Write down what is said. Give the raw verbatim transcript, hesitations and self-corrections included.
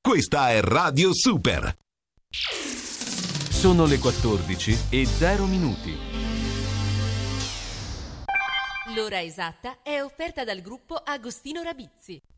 Questa è Radio Super. Sono le quattordici e zero minuti. L'ora esatta è offerta dal gruppo Agostino Rabizzi.